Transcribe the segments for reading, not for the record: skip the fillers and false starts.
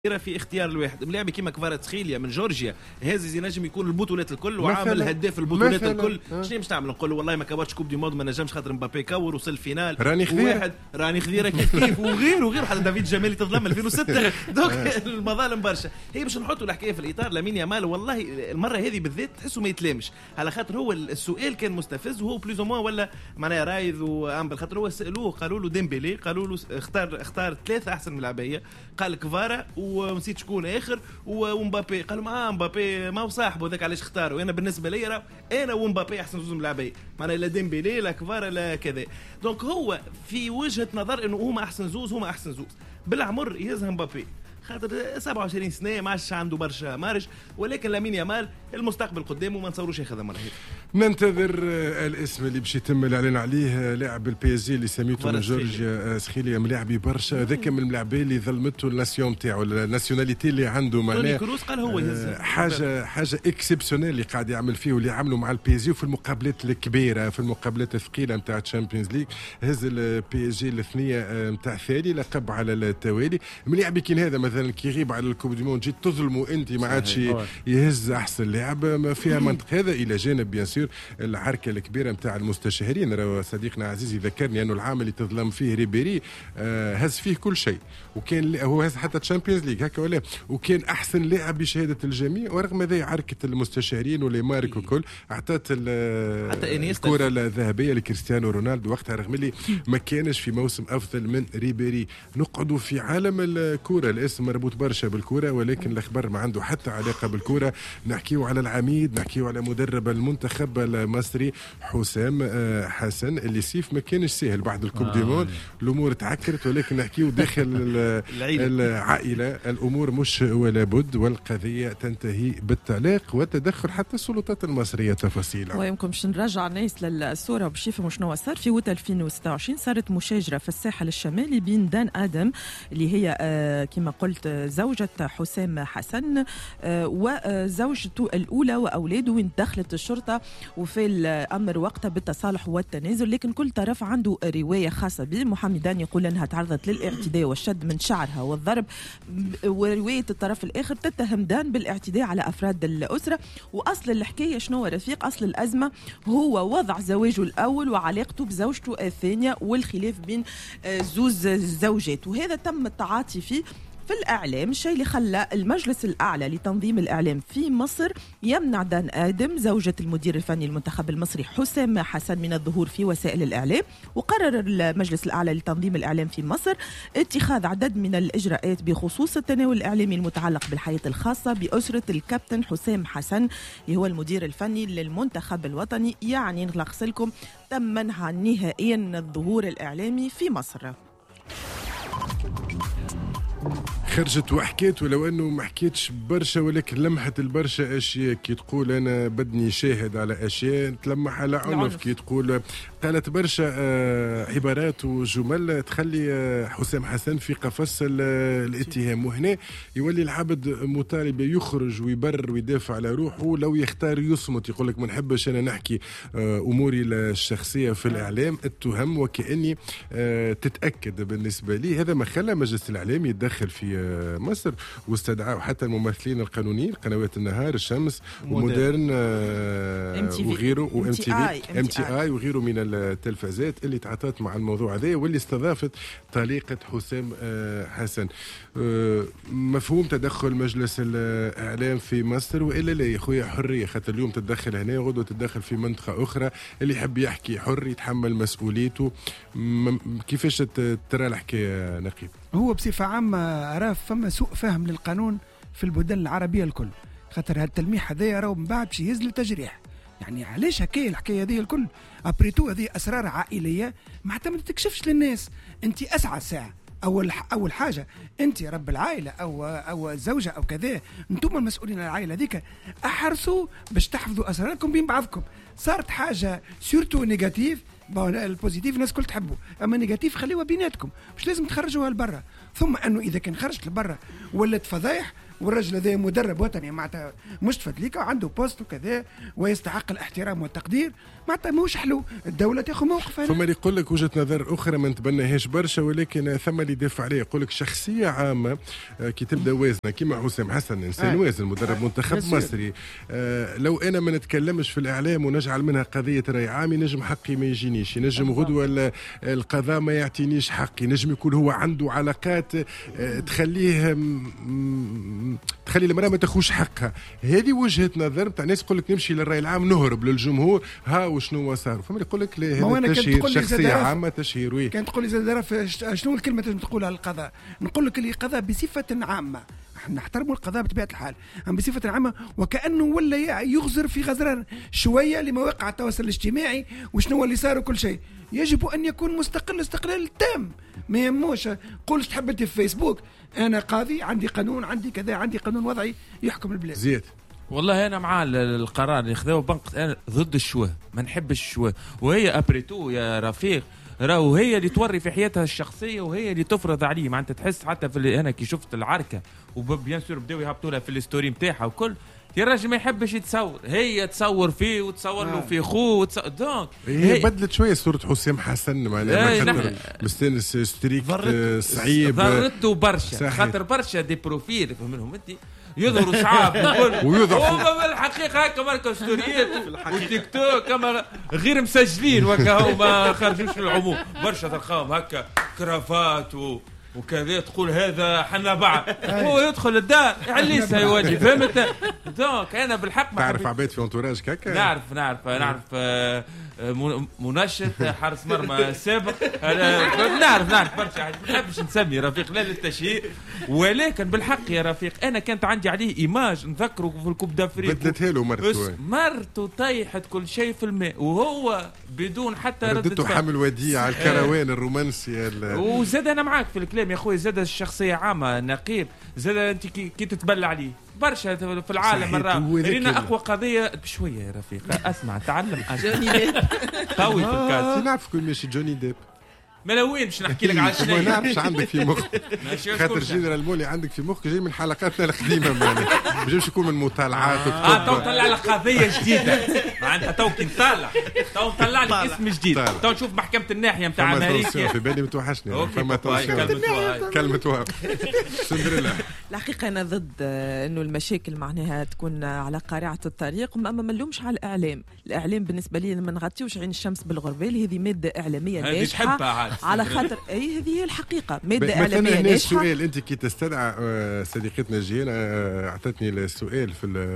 في اختيار الواحد ملاعب كيما كفاراتسخيليا من جورجيا هذا ينجم يكون البطولات الكل وعامل هداف البطولات الكل. شنو باش تعمل؟ نقول والله ما كبرش كوب دي مود ما نجمش خاطر مبابي كور وصل فينال واحد راني خذيره كيف وغيره حتى دافيد جمالي تظلم 2006 دونك المظالم برشا. هي باش نحطوا الحكايه في الاطار لامين يامال والله المره هذه بالذات تحسوا ما يتلامش على خاطر هو السؤال كان مستفز وهو بلوز موا ولا معناها رايض وامبل خاطر هو سالوه قالوا له ديمبيلي قالوا له اختار ثلاثه احسن ملاعبيه قال كفارا ونسيت شكون اخر ومبابي قالوا مبابي ما هو صاحبه ذاك علاش اختاره. انا بالنسبه لي انا ومبابي احسن زوج ملاعبيه معناها لا ديمبيلي لا كفارا لا كذا. دونك هو في وجهه نظر انه هما احسن زوز بالعمر يهزها مبابي خاطر 27 سنه ما عادش عنده برشا مارج ولكن لامين يامال المستقبل قدامه ما نتصوروش ياخذها مره هيك. ننتظر الاسم اللي باش يتم الاعلان عليه لاعب البي اس جي اللي سميته من جورجيا سخيليا ملاعبي برشا ذاك من اللاعبين اللي ظلمته الناسيون تاعو الناسيوناليتي اللي عنده معناه كروس قال هو حاجه اكسبسيونيل اللي قاعد يعمل فيه واللي عمله مع البي اس جي وفي المقابلات الكبيره في المقابلات الثقيله نتاع الشامبيونز ليج هز البي اس جي الثنيه نتاع ثاني لقب على التوالي. ملاعبي كان هذا مثلا كي يغيب على الكوب دي موند جيت تظلموا انت ما عادش يهز احسن لاعب ما فيها منطق. هذا الى جانب بيان سور العركه الكبيره نتاع المستشارين. راه صديقنا عزيزي ذكرني انه العام اللي تظلم فيه ريبيري هز فيه كل شيء وكان هو هز حتى تشامبيونز ليج هكا ولا وكان احسن لاعب بشهاده الجميع ورغم ذا عركه المستشارين واللي مارك وكل اعطت الكره الذهبيه لكريستيانو رونالدو وقتها رغم اللي ما كانش في موسم افضل من ريبيري. نقعدوا في عالم الكره الاسم مربوط برشا بالكره ولكن الاخبار ما عنده حتى علاقه بالكره. نحكيو على العميد نحكيو على مدرب المنتخب المصري حسام حسن اللي سيف ما كانش سهل بعد الكوب دي مون الامور تعكرت ولكن نحكيو داخل العائله الامور مش ولا بد والقضيه تنتهي بالطلاق وتدخل حتى السلطات المصريه تفاصيلها. ويمكن باش نرجع الناس للصوره باش يفهموا شنو صار في وقت 2026 صارت مشاجره في الساحل الشمالي بين دان ادم اللي هي كما قلت زوجة حسام حسن وزوجته الأولى وأولاده وين دخلت الشرطة وفي الأمر وقتها بالتصالح والتنازل لكن كل طرف عنده رواية خاصة به. محمدان يقول أنها تعرضت للاعتداء والشد من شعرها والضرب ورواية الطرف الآخر تتهم دان بالاعتداء على أفراد الأسرة. وأصل الحكاية شنو رفيق أصل الأزمة هو وضع زواجه الأول وعلاقته بزوجته الثانية والخلاف بين زوز زوجات وهذا تم التعاطي فيه في الإعلام الشيء اللي خلى المجلس الأعلى لتنظيم الإعلام في مصر يمنع دان آدم زوجة المدير الفني المنتخب المصري حسام حسن من الظهور في وسائل الإعلام. وقرر المجلس الأعلى لتنظيم الإعلام في مصر اتخاذ عدد من الإجراءات بخصوص التناول الإعلامي المتعلق بالحياة الخاصة بأسرة الكابتن حسام حسن اللي هو المدير الفني للمنتخب الوطني. يعني نلخص لكم تم منعها نهائيا من الظهور الإعلامي في مصر. خرجت وحكيت ولو انه ما حكيتش برشا ولكن لمحت البرشا اشياء كي تقول انا بدني شاهد على اشياء تلمح على عنف كي تقول قالت برشا عبارات وجمل تخلي حسام حسن في قفص الاتهام. وهنا يولي العبد مطالب يخرج ويبرر ويدافع على روحه لو يختار يصمت يقول لك ما نحبش انا نحكي اموري الشخصيه في الاعلام التهم وكاني تتاكد بالنسبه لي. هذا ما خلى مجلس الاعلام يتدخل في مصر واستدعوا حتى الممثلين القانونيين قنوات النهار الشمس ومودرن وغيره وام تي اي وغيره من التلفزات اللي تعاطت مع الموضوع هذا واللي استضافت طليقة حسام حسن. مفهوم تدخل مجلس الإعلام في مصر وإلا لا يا خويا حرية خاطر اليوم تتدخل هنا وغدوة تتدخل في منطقة أخرى اللي يحب يحكي حر يتحمل مسؤوليته. كيفاش ترى الحكاية نقيب؟ هو بصفة عامة أرى فما سوء فهم للقانون في البلدان العربية الكل خاطر هالتلميح هذا راهو من بعد باش يهز للتجريح. يعني علاش هكايا الحكايه هذه الكل ابريتو هذه اسرار عائليه ما تكشفش للناس. انت اسعى ساعه اول حاجه انت رب العائله او الزوجه او كذا انتم المسؤولين عن العائله هذيك احرصوا باش تحفظوا اسراركم بين بعضكم. صارت حاجه سورتو نيجاتيف البوزيتيف الناس كل تحبه اما نيجاتيف خليوها بيناتكم مش لازم تخرجوها لبرا. ثم انه اذا كان خرجت لبرا ولات فضايح والرجل هذا مدرب وطني معناتها مش تفدليكا وعنده بوست وكذا ويستحق الاحترام والتقدير، معناتها ماهوش حلو الدوله تاخذ موقف. ثم اللي يقول لك وجهه نظر اخرى ما نتبناهاش برشا، ولكن ثم اللي يدافع عليه يقول لك شخصيه عامه كي تبدا وازنه كيما حسام حسن انسان وازن مدرب منتخب مصري، لو انا ما نتكلمش في الاعلام ونجعل منها قضيه راي عام ينجم حقي ما يجينيش، ينجم غدوه القضاء ما يعطينيش حقي، نجم يكون هو عنده علاقات تخلي المرأة ما تاخوش حقها. هذه وجهة نظر نتاع ناس يقول لك نمشي للرأي العام نهرب للجمهور ها وشنو صار، فما يقول لك لا هذا تشهير شخصية عامة تشهير. وي كانت تقول لي زاد شنو الكلمة اللي تقولها على القضاء؟ نقول لك اللي القضاء بصفة عامة احنا نحترموا القضاء بطبيعة الحال، أما بصفة عامة وكأنه ولا يغزر في غزران شوية لمواقع التواصل الاجتماعي وشنو اللي صار وكل شيء. يجب أن يكون مستقل استقلال تام، ما يهموش قولش تحب انت في فيسبوك انا قاضي عندي قانون عندي كذا عندي قانون وضعي يحكم البلاد. زيد والله انا مع القرار اللي خذوه بنقص، انا ضد الشوه، ما نحبش الشوه، وهي ابريتو يا رفيق راهو هي اللي توري في حياتها الشخصيه وهي اللي تفرض عليه. معناتها تحس حتى في اللي انا كي شفت العركه وبيان سور بداو يهبطوا لها في الستوري نتاعها وكل يا راجل ما يحبش يتصور، هي تصور فيه وتصور له في خوه دونك هي بدلت شويه صوره حسام حسن معناها مستانس ستريكت صعيب ضرته برشا خاطر برشا دي بروفيل منهم انت يظهروا صعاب ويظهروا الحقيقه هكا ماركه ستوريات والتيك توك كما غير مسجلين وكا ما خرجوش للعموم، برشا تلقاهم هكا كرافات وكذا تقول هذا حنا بعض هو يدخل الدار يعليسها يواجه فهمت. دونك انا بالحق تعرف عباد في انتوراج كاكا نعرف منشط حارس مرمى سابق نعرف برشا ما نحبش نسمي رفيق لا للتشهير، ولكن بالحق يا رفيق انا كانت عندي عليه ايماج نذكره في الكوب دافريك بدلتها له مرته طيحت كل شيء في الماء وهو بدون حتى ردته حمل وديعه على الكروان الرومانسي وزاد انا معاك في الكلام يا خويا، زاد الشخصيه عامه نقيب، زاد انت كي تتبلى عليه برشا في العالم مرة رينا أقوى قضية بشوية يا رفيق اسمع تعلم جوني ديب قوي في الكاس نعرف كل ماشي جوني ديب ملوين باش نحكي لك على شنو ما نعرفش عندك في مخ خاطر جنرال مولي عندك في مخك جاي من حلقاتنا القديمه معنا باش يكون من مطالعات تو نطلع لك قضيه جديده معناتها تو كي نطلع لك اسم جديد تو نشوف محكمه الناحيه نتاع امريكا في بالي متوحشني فما كلمه سندريلا. الحقيقه انا ضد انه المشاكل معناها تكون على قارعه الطريق، اما ما نلومش على الاعلام بالنسبه لي ما نغطيوش عين الشمس بالغربال، هذه ماده اعلاميه ناجحه على خاطر هذه هي الحقيقه ماده اعلاميه ناجحه. السؤال انت كي تستدعى صديقتنا جينا اعطتني السؤال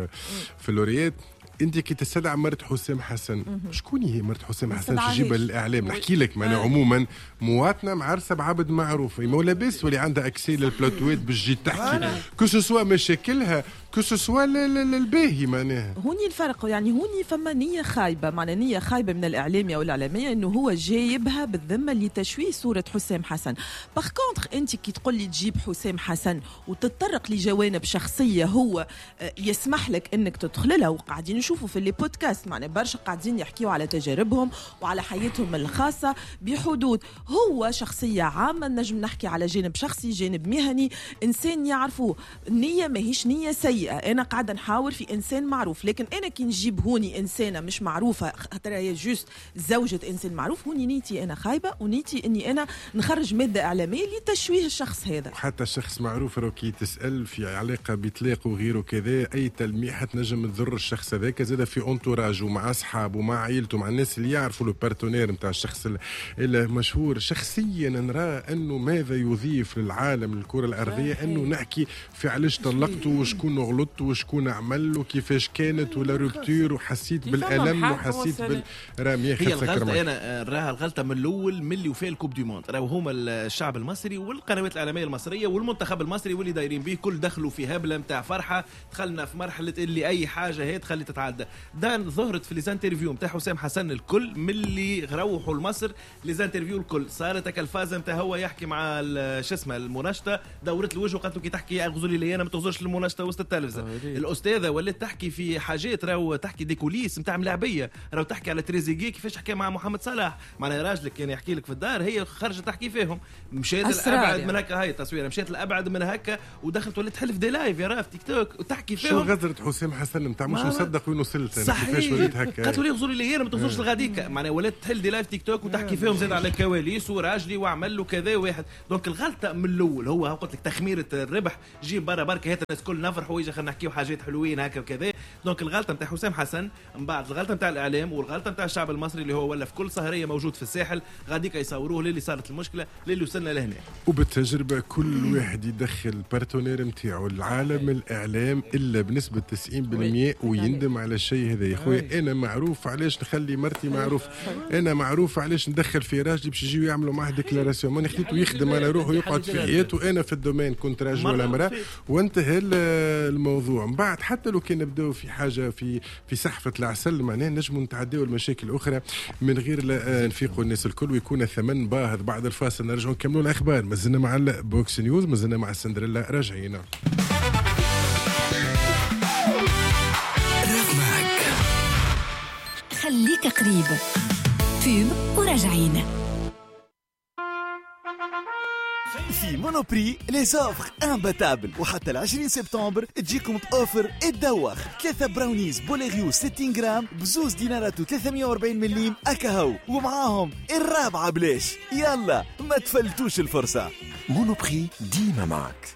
في اللوريات، انت كي تستدعى مرت حسام حسن شكون هي مرت حسام حسن تجيبها للاعلام؟ نحكي لك انا عموما مواطنه معرسه بعبد معروف ما لاباس واللي عندها اكسي للبلاتوات باش تجي تحكي كو سوا مشاكلها كو سوا الباهي معناها. هوني الفرق يعني هوني فما نيه خايبه معناها نيه خايبه من الاعلامي او الاعلاميه انه هو جايبها بالذمه لتشويه صوره حسام حسن. باغ كونتر انت كي تقول لي تجيب حسام حسن وتتطرق لجوانب شخصيه هو يسمح لك انك تدخل لها، وقاعدين نشوفوا في اللي بودكاست معنا برشا قاعدين يحكيوا على تجاربهم وعلى حياتهم الخاصه بحدود، هو شخصيه عامه نجم نحكي على جانب شخصي جانب مهني انسان يعرفوه، النيه ماهيش نيه سيئه، انا قاعده نحاور في انسان معروف، لكن انا كي نجيب هوني انسانه مش معروفه خاطر هي جوست زوجة انسان معروف، هوني نيتي انا خايبه ونيتي اني انا نخرج ماده اعلاميه لتشويه الشخص هذا. حتى الشخص معروف لو كي تسال في علاقه بطلاق وغيره كذا اي تلميحه تنجم تضر الشخص هذاك زاد في انتوراج ومع اصحابه ومع عائلته مع الناس اللي يعرفوا لو بارتنير نتاع الشخص المشهور. شخصيا نرى انه ماذا يضيف للعالم الكره الارضيه انه نحكي في علاش طلقته وشكون غلطت وشكون عمل وكيفاش كانت ولا روبتور وحسيت بالالم وحسيت بالرميه. هي الغلطه انا راها الغلطه من الاول من اللي وفاء الكوب دي موند راهو هما الشعب المصري والقنوات الاعلاميه المصريه والمنتخب المصري واللي دايرين به كل دخلوا في هبله نتاع فرحه، دخلنا في مرحله اللي اي حاجه هي تخلي تتعدى. دان ظهرت في ليزانترفيو نتاع حسام حسن الكل من اللي روحوا لمصر ليزانترفيو الكل صارت الفازه نتاع هو يحكي مع شو اسمه المناشطه دورت الوجه وقالت له كي تحكي اغزلي لي انا ما تغزرش المناشطه وسط التلفزيون التلفزه. الاستاذه ولات تحكي في حاجات راهو تحكي دي كوليس نتاع ملاعبيه، راهو تحكي على تريزيجيه كيفاش حكى مع محمد صلاح، معناها راجلك كان يحكي لك في الدار هي خرجت تحكي فيهم. مشيت الابعد من هكا، هاي التصويره مشيت الابعد من هكا ودخلت ولات تحلف دي لايف يا راف تيك توك وتحكي فيهم. شو غزرت حسام حسن نتاع مش مصدق وين وصلت انا كيفاش وليت هكا. قالت لي غزروا لي ما توصلش لغاديك، معناها ولات تحل دي لايف تيك توك وتحكي فيهم زاد على الكواليس وراجلي وعمل له كذا واحد. دونك الغلطه من الاول هو قلت لك تخميره الربح، جيب برا بركه هات الناس كل نفرحوا ويجي خلينا نحكيو حاجات حلوين هكا وكذا. دونك الغلطه نتاع حسام حسن من بعد الغلطه نتاع الاعلام والغلطه نتاع الشعب المصري اللي هو ولا في كل سهريه موجود في الساحل غاديك يصوروه للي صارت المشكله للي وصلنا لهنا. وبالتجربه كل واحد يدخل البارتنير نتاعو العالم الاعلام الا بنسبه 90% ويندم على الشيء هذا. يا خويا انا معروف علاش نخلي مرتي معروف، انا معروف علاش ندخل في راجلي باش يجيو يعملوا معاه ديكلاراسيون، ماني خليته يخدم على روحه يقعد في حياته. انا في الدومين كنت راجل ولا امراه وانتهى الموضوع. من بعد حتى لو كان نبداو في حاجه في سحفه العسل معناه نجموا نتعداو المشاكل الاخرى من غير لا نفيقوا الناس الكل ويكون ثمن باهظ. بعد الفاصل نرجعوا نكملوا الاخبار. مازلنا مع البوكس نيوز، مازلنا مع سندريلا، راجعين. خليك قريب فيلم وراجعين. في مونوبري لي زوفر امباتابل، وحتى 20 سبتمبر تجيكم اوفر الدوخ 3 براونيز بوليريو 60 جرام بزوز دينارات و340 مليم اكاهو، ومعاهم الرابعه بلاش. يلا ما تفلتوش الفرصه. مونوبري ديما معك.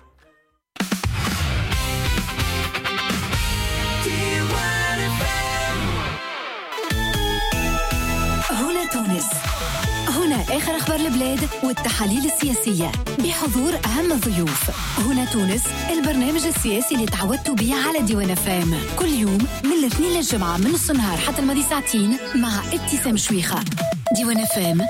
هنا تونس، هنا آخر أخبار البلاد والتحاليل السياسية بحضور أهم الضيوف. هنا تونس، البرنامج السياسي اللي تعودتوا بيه على ديوان فام كل يوم من الاثنين للجمعة من نص النهار حتى الماضي ساعتين مع ابتسام شويخة. ديوان فام،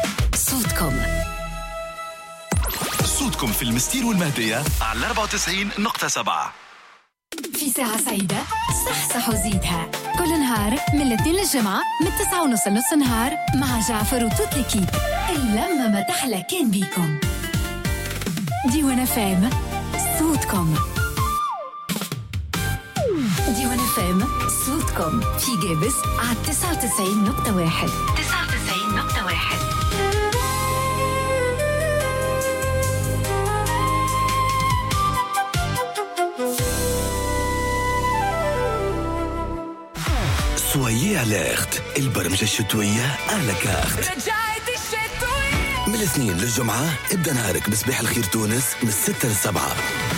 صوتكم في المستير والمهدية على 94.7. في ساعة سعيدة صح وزيدها كل نهار من الاثنين للجمعة من 9:30 لنص النهار مع جعفر وتوت ليكيب. اللمة ما تحلى كان بيكم. ديوان فام، صوتكم. ديوان فام، صوتكم في جابس على 99.1. 99.1. سويي اليرت، البرمجة الشتوية على كارت. رجعت الشتوية من الاثنين للجمعة ابدأ نهارك بصباح الخير تونس من 6 ل 7.